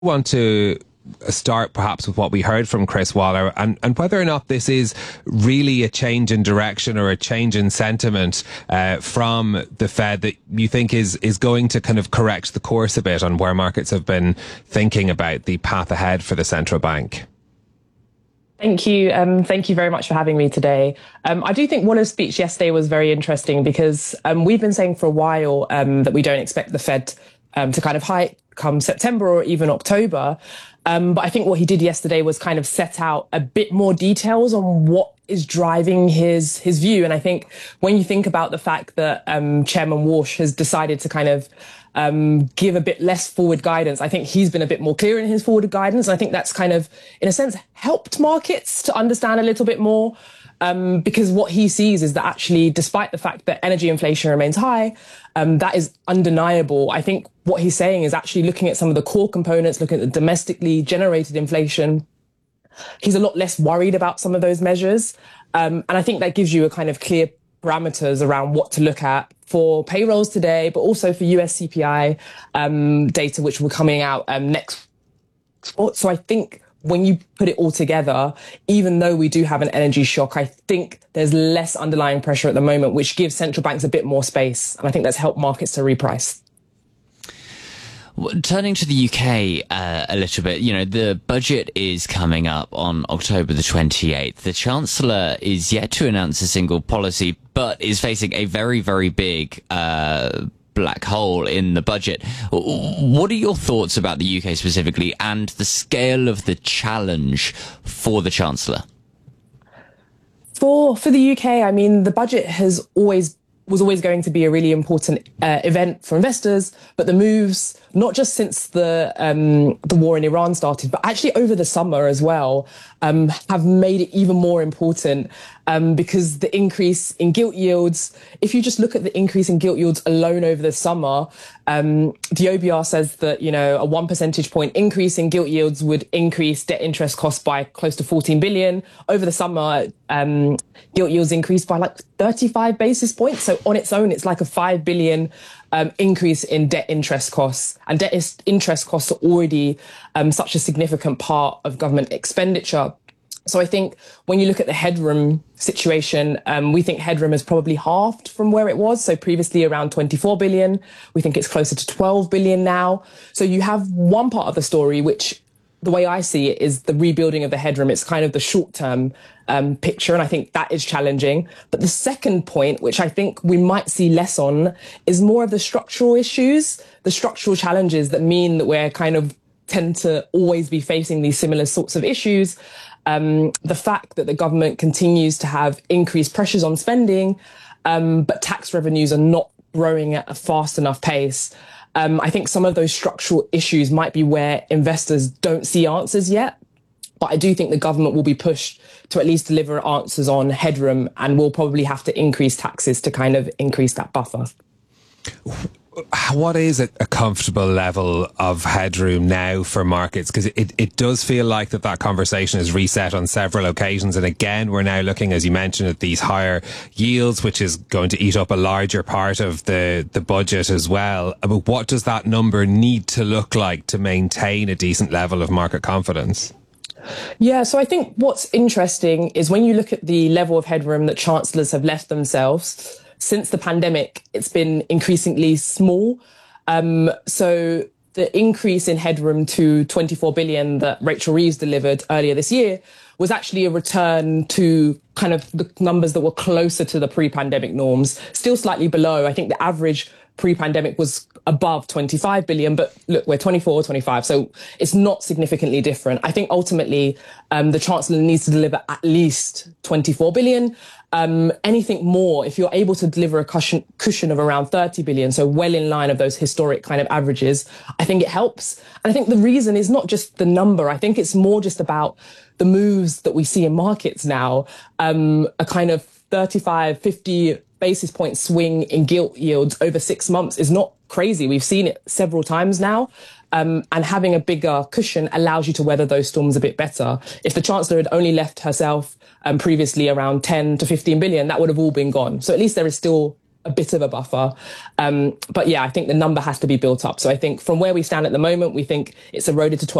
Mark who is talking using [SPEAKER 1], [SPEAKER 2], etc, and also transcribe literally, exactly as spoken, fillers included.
[SPEAKER 1] want to start perhaps with what we heard from Chris Waller and, and whether or not this is really a change in direction or a change in sentiment uh, from the Fed that you think is is going to kind of correct the course a bit on where markets have been thinking about the path ahead for the central bank.
[SPEAKER 2] Thank you. Um, thank you very much for having me today. Um, I do think Waller's speech yesterday was very interesting because um, we've been saying for a while um, that we don't expect the Fed um, to kind of hike come September or even October. Um, but I think what he did yesterday was kind of set out a bit more details on what is driving his his view. And I think when you think about the fact that um, Chairman Walsh has decided to kind of um, give a bit less forward guidance, I think he's been a bit more clear in his forward guidance. I think that's kind of, in a sense, helped markets to understand a little bit more. Um, because what he sees is that actually, despite the fact that energy inflation remains high, um, that is undeniable. I think what he's saying is actually looking at some of the core components, looking at the domestically generated inflation. He's a lot less worried about some of those measures. Um, and I think that gives you a kind of clear parameters around what to look at for payrolls today, but also for U S C P I um, data, which will be coming out um, next. So I think when you put it all together, even though we do have an energy shock, I think there's less underlying pressure at the moment, which gives central banks a bit more space. And I think that's helped markets to reprice.
[SPEAKER 3] Turning to the U K uh, a little bit, you know, the budget is coming up on October the twenty-eighth. The Chancellor is yet to announce a single policy, but is facing a very, very big uh black hole in the budget. What are your thoughts about the U K specifically and the scale of the challenge for the Chancellor?
[SPEAKER 2] For for the U K, I mean, the budget has always was always going to be a really important uh, event for investors, but the moves, not just since the um, the war in Iran started, but actually over the summer as well, um, have made it even more important um, because the increase in gilt yields, if you just look at the increase in gilt yields alone over the summer, um, the O B R says that, you know, a one percentage point increase in gilt yields would increase debt interest costs by close to fourteen billion. Over the summer, um, gilt yields increased by like thirty-five basis points. So on its own, it's like a five billion Um, increase in debt interest costs, and debt is, interest costs are already um, such a significant part of government expenditure. So I think when you look at the headroom situation, um, we think headroom has probably halved from where it was. So previously around twenty-four billion, we think it's closer to twelve billion now. So you have one part of the story, which the way I see it is the rebuilding of the headroom. It's kind of the short term um, picture. And I think that is challenging. But the second point, which I think we might see less on, is more of the structural issues, the structural challenges that mean that we're kind of tend to always be facing these similar sorts of issues. Um, the fact that the government continues to have increased pressures on spending, um, but tax revenues are not growing at a fast enough pace. Um, I think some of those structural issues might be where investors don't see answers yet. But I do think the government will be pushed to at least deliver answers on headroom, and will probably have to increase taxes to kind of increase that buffer.
[SPEAKER 1] What is a, a comfortable level of headroom now for markets? Because it, it does feel like that that conversation is reset on several occasions. And again, we're now looking, as you mentioned, at these higher yields, which is going to eat up a larger part of the, the budget as well. But what does that number need to look like to maintain a decent level of market confidence?
[SPEAKER 2] Yeah, so I think what's interesting is when you look at the level of headroom that chancellors have left themselves, since the pandemic, it's been increasingly small. Um, so the increase in headroom to twenty-four billion that Rachel Reeves delivered earlier this year was actually a return to kind of the numbers that were closer to the pre-pandemic norms, still slightly below. I think the average pre-pandemic was above twenty-five billion, but look, we're twenty-four, twenty-five, so it's not significantly different. I think ultimately um, the Chancellor needs to deliver at least twenty-four billion. Um, anything more, if you're able to deliver a cushion, cushion of around thirty billion, so well in line of those historic kind of averages, I think it helps. And I think the reason is not just the number. I think it's more just about the moves that we see in markets now, um, a kind of thirty-five, fifty basis point swing in gilt yields over six months is not crazy. We've seen it several times now. Um, and having a bigger cushion allows you to weather those storms a bit better. If the Chancellor had only left herself um, previously around ten to fifteen billion, that would have all been gone. So at least there is still a bit of a buffer. Um, but yeah, I think the number has to be built up. So I think from where we stand at the moment, we think it's eroded to twelve